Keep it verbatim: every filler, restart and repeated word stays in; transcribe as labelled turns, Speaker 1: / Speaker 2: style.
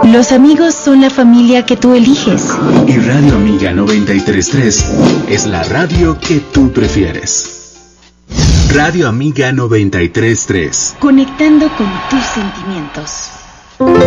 Speaker 1: Los amigos son la familia que tú eliges.
Speaker 2: Y Radio Amiga noventa y tres punto tres es la radio que tú prefieres. Radio Amiga noventa y tres punto tres.
Speaker 1: Conectando con tus sentimientos.